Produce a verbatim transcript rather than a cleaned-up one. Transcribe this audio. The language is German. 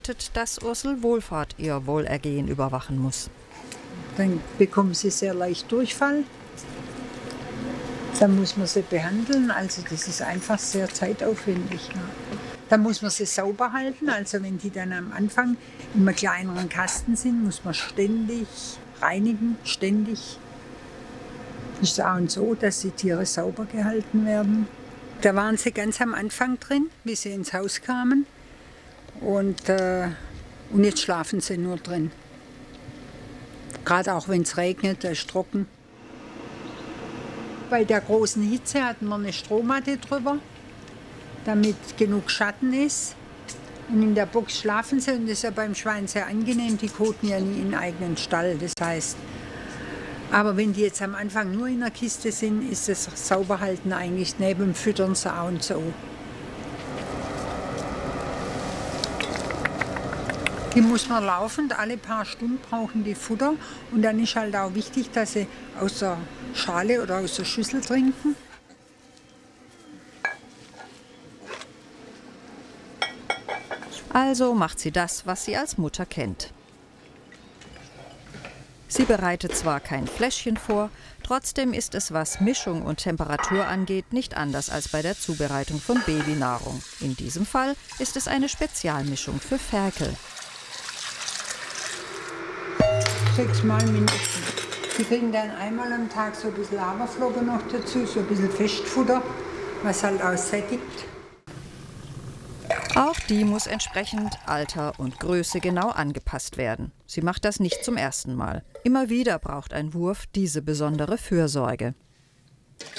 dass Ursel Wohlfahrt ihr Wohlergehen überwachen muss. Dann bekommen sie sehr leicht Durchfall. Dann muss man sie behandeln, also das ist einfach sehr zeitaufwendig. Ja. Dann muss man sie sauber halten, also wenn die dann am Anfang in einem kleineren Kasten sind, muss man ständig reinigen, ständig. Das ist auch so, dass die Tiere sauber gehalten werden. Da waren sie ganz am Anfang drin, wie sie ins Haus kamen. Und, äh, und jetzt schlafen sie nur drin. Gerade auch wenn es regnet, da ist trocken. Bei der großen Hitze hatten wir eine Strohmatte drüber, damit genug Schatten ist. Und in der Box schlafen sie und das ist ja beim Schwein sehr angenehm, die koten ja nie in eigenen Stall. Das heißt, aber wenn die jetzt am Anfang nur in der Kiste sind, ist das Sauberhalten eigentlich neben dem Füttern so und so. Die muss man laufend, alle paar Stunden brauchen die Futter. Und dann ist halt auch wichtig, dass sie aus der Schale oder aus der Schüssel trinken. Also macht sie das, was sie als Mutter kennt. Sie bereitet zwar kein Fläschchen vor, trotzdem ist es, was Mischung und Temperatur angeht, nicht anders als bei der Zubereitung von Babynahrung. In diesem Fall ist es eine Spezialmischung für Ferkel. Sechsmal mindestens. Die kriegen dann einmal am Tag so ein bisschen Haferflocken noch dazu, so ein bisschen Festfutter, was halt auch sättigt. Auch die muss entsprechend Alter und Größe genau angepasst werden. Sie macht das nicht zum ersten Mal. Immer wieder braucht ein Wurf diese besondere Fürsorge.